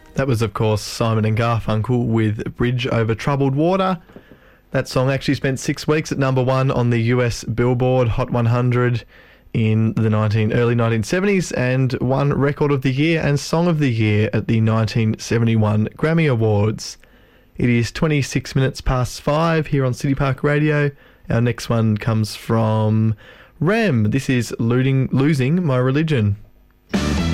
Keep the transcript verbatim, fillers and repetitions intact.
That was, of course, Simon and Garfunkel with Bridge Over Troubled Water. That song actually spent six weeks at number one on the U S Billboard Hot one hundred in the nineteen early nineteen seventies and won Record of the Year and Song of the Year at the nineteen seventy-one Grammy Awards. It is twenty-six minutes past five here on City Park Radio. Our next one comes from Rem. This is Looting, Losing My Religion.